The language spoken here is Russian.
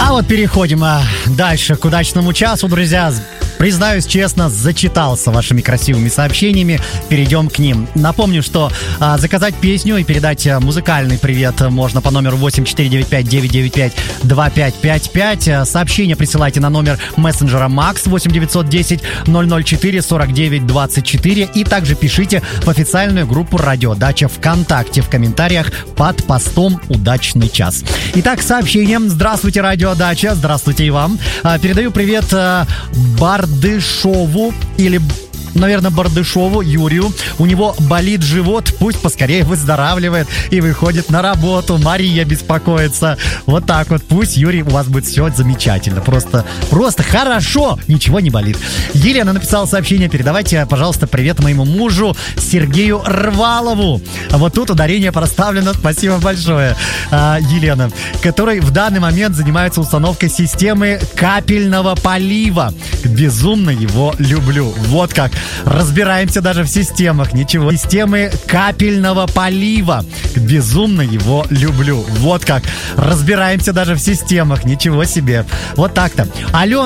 А вот переходим дальше к удачному часу, друзья. Признаюсь честно, зачитался вашими красивыми сообщениями. Перейдем к ним. Напомню, что заказать песню и передать музыкальный привет можно по номеру 8495-995-2555. Сообщение присылайте на номер мессенджера Max 8904-49-24. И также пишите в официальную группу «Радио Дача» ВКонтакте в комментариях под постом «Удачный час». Итак, сообщение. Здравствуйте, Радио Дача. Здравствуйте и вам. Передаю привет Бардышову или... наверное, Бардышову Юрию. У него болит живот, пусть поскорее выздоравливает и выходит на работу. Мария беспокоится. Вот так вот. Пусть, Юрий, у вас будет все замечательно. Просто хорошо. Ничего не болит. Елена написала сообщение. Передавайте, пожалуйста, привет моему мужу Сергею Рвалову. Вот тут ударение проставлено. Спасибо большое, Елена. Который в данный момент занимается установкой системы капельного полива. Безумно его люблю. Вот как. Разбираемся даже в системах. Ничего. Системы капельного полива. Безумно его люблю. Вот как. Разбираемся даже в системах. Ничего себе. Вот так-то. Алена.